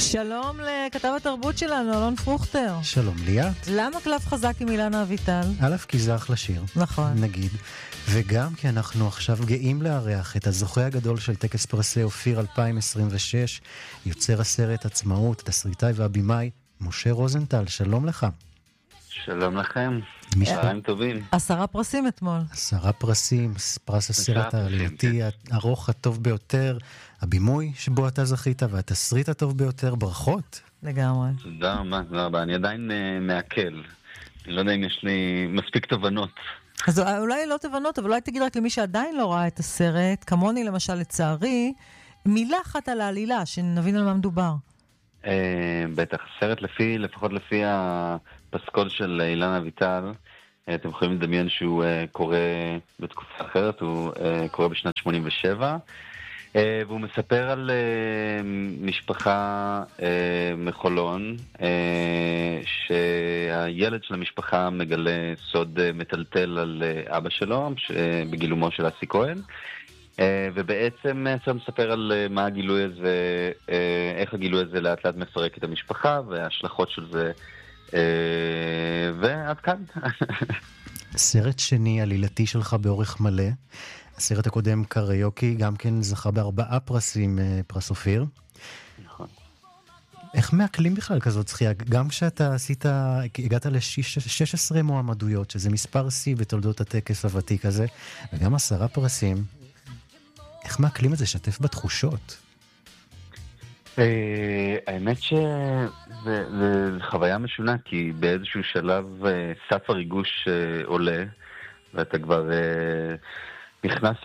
שלום לכתב התרבות שלנו, אלון פרוכטר. שלום ליאת. למה קלף חזק עם אילנה אביטל? א', כי זה אחלה שיר. נכון. נגיד. וגם כי אנחנו עכשיו גאים לארח את הזוכה הגדול של טקס פרסי אופיר 2026, יוצר הסרט עצמאות, תסריטאי והבימאי, משה רוזנטל. שלום לך. שלום לכם, צהריים טובים. 10 פרסים אתמול. 10 פרסים, פרס הסרט העלילתי הארוך הטוב ביותר, הבימוי שבו אתה זכית והתסריט הטוב ביותר, ברכות. לגמרי. תודה רבה, אני עדיין מעכל. אני לא יודע אם יש לי מספיק תובנות. אז אולי לא תובנות, אבל אולי תגיד רק למי שעדיין לא ראה את הסרט, כמוני למשל לצערי, מילה אחת על העלילה, שנבין על מה מדובר. בטח, סרט לפחות לפי הפסקול של אילנה אביטל, אתם יכולים לדמיין שהוא קורה בתקופה אחרת, הוא קורה בשנת 87, והוא מספר על משפחה מחולון, שהילד של המשפחה מגלה סוד מטלטל על אבא שלו, בגילומו של אסי כהן, ובעצם הסרט מספר על מה הגילוי הזה, איך הגילוי הזה לאט לאט מפרק את המשפחה, וההשלכות של זה, ועד כאן. סרט שני עלילתי שלך באורך מלא. הסרט הקודם קריוקי גם כן זכה ב4 פרסים, פרס אופיר. נכון. איך מעכלים בכלל כזאת זכייה? גם כשאתה הגעת ל-16 מועמדויות, שזה מספר C בתולדות הטקס הוותיק הזה, וגם 10 פרסים. איך מעכלים את זה? שתף בתחושות. האמת שזה חוויה משונה, כי באיזשהו שלב סף הריגוש עולה, ואתה כבר נכנס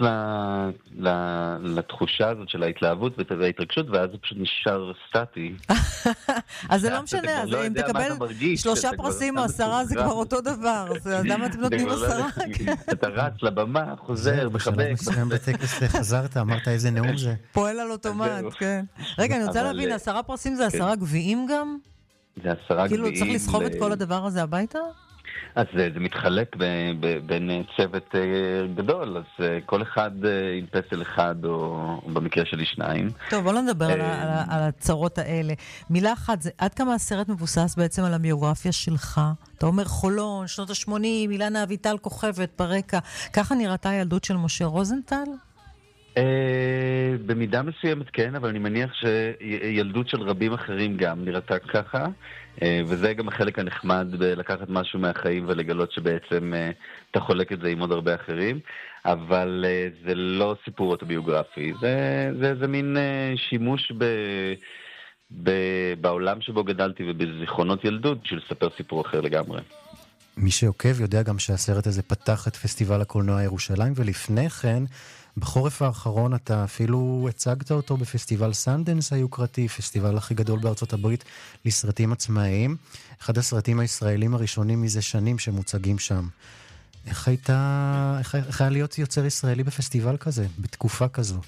לתחושה הזאת של ההתלהבות וההתרגשות, ואז זה פשוט נשאר סטטי. אז זה לא משנה, אז אם תקבל 3 פרסים או 10 זה כבר אותו דבר, אז למה אתם נותנים 10? אתה רץ לבמה, חוזר, מחבק. בשלב בטקס חזרת, אמרת איזה נאום זה. פועל על אוטומט, כן. רגע, אני רוצה להבין, 10 פרסים זה 10 גביעים גם? זה 10 גביעים. כאילו צריך לסחוב את כל הדבר הזה הביתה? אז זה מתחלק בין צוות גדול, אז כל אחד עם פסל אחד, או במקרה שלי 2. טוב, בוא לא נדבר על הצרות האלה. מילה אחת, עד כמה הסרט מבוסס בעצם על הביוגרפיה שלך? אתה אומר חולון, שנות ה-80, אילנה אביטל כוכבת ברקע. ככה נראתה הילדות של משה רוזנטל? במידה מסוימת כן, אבל אני מניח שילדות של רבים אחרים גם נראתה ככה, וזה גם החלק הנחמד בלקחת משהו מהחיים ולגלות שבעצם אתה חולק את זה עם עוד הרבה אחרים, אבל זה לא סיפור אוטוביוגרפי, זה מין שימוש בעולם שבו גדלתי ובזיכרונות ילדות של לספר סיפור אחר לגמרי. מי שעוקב יודע גם שהסרט הזה פתח את פסטיבל הקולנוע ירושלים, ולפני כן בחורף האחרון אתה אפילו הצגת אותו בפסטיבל סנדנס היוקרתי, פסטיבל הכי גדול בארצות הברית לסרטים עצמאיים, אחד הסרטים הישראלים הראשונים מזה שנים שמוצגים שם. איך היה להיות יוצר ישראלי בפסטיבל כזה, בתקופה כזו?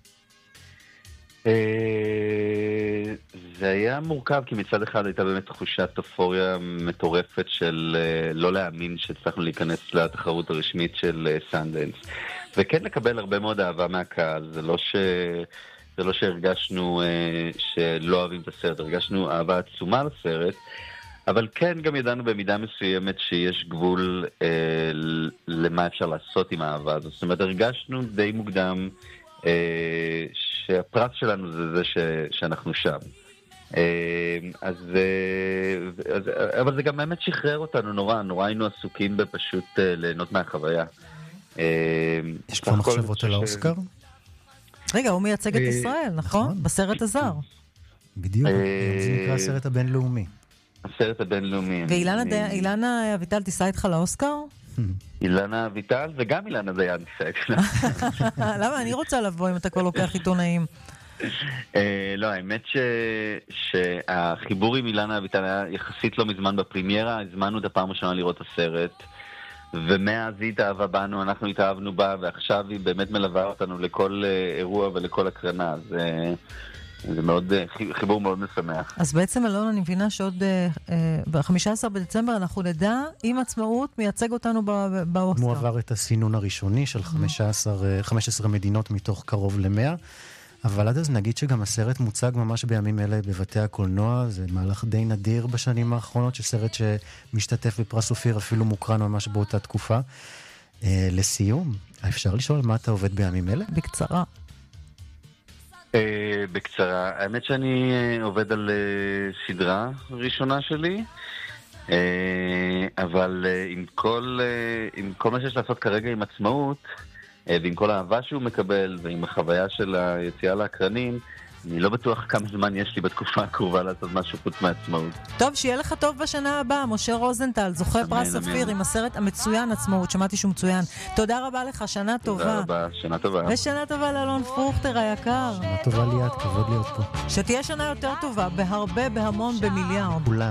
זה היה מורכב, כי מצד אחד הייתה באמת תחושת אופוריה מטורפת של לא להאמין שהצלחנו להיכנס לתחרות הרשמית של סנדנס. וכן לקבל הרבה מאוד אהבה מהקהל, זה לא שהרגשנו שלא אוהבים את הסרט, הרגשנו אהבה עצומה לסרט, אבל כן גם ידענו במידה מסוימת שיש גבול למה אפשר לעשות עם האהבה הזאת. זאת אומרת, הרגשנו די מוקדם שהפרס שלנו זה זה שאנחנו שם. אבל זה גם באמת שחרר אותנו נורא היינו עסוקים בפשוט ליהנות מהחוויה. יש כבר מחשבות על האוסקר? רגע, הוא מייצג את ישראל, נכון? בסרט הזר. בדיוק, זה נקרא הסרט הבינלאומי. הסרט הבינלאומי. ואילנה אביטל תיסע איתך לאוסקר? אילנה אביטל וגם אילנה דיין תיסע איתך. למה? אני רוצה לבוא אם אתה כבר לוקח עיתונאים. לא, האמת שהחיבור עם אילנה אביטל היה יחסית לא מזמן בפרימיירה, הזמנו את הפעם ראשונה לראות את הסרט, ומאז היא התאהבה בנו, אנחנו התאהבנו בה, ועכשיו היא באמת מלווה אותנו לכל אירוע ולכל הקרנה, אז זה מאוד, חיבור מאוד משמח. אז בעצם אלון, אני מבינה שעוד ב-15 בדצמבר אנחנו נדע אם עצמאות מייצג אותנו באוסקר. הוא עבר את הסינון הראשוני של 15 מדינות מתוך קרוב ל-100, אבל עד אז נגיד שגם הסרט מוצג ממש בימים אלה בבתי הקולנוע, זה מהלך די נדיר בשנים האחרונות, שסרט שמשתתף בפרס אופיר אפילו מוקרן ממש באותה תקופה. לסיום, אפשר לשאול מה אתה עובד בימים אלה? בקצרה. בקצרה, האמת שאני עובד על סדרה ראשונה שלי, אבל עם כל מה שיש לעשות כרגע עם עצמאות, ועם כל האהבה שהוא מקבל, ועם החוויה של היציאה לאקרנים, אני לא בטוח כמה זמן יש לי בתקופה הקרובה לעשות משהו חוץ מעצמאות. טוב, שיהיה לך טוב בשנה הבאה, משה רוזנטל, זוכה פרס אופיר עם הסרט המצוין עצמאות, שמעתי שהוא מצוין. תודה רבה לך, שנה טובה. תודה רבה, שנה טובה. ושנה טובה לאלון פרוכטר היקר. שנה טובה ליאת, כבוד להיות פה. שתהיה שנה יותר טובה, בהרבה, בהמון, במיליארד. כולם.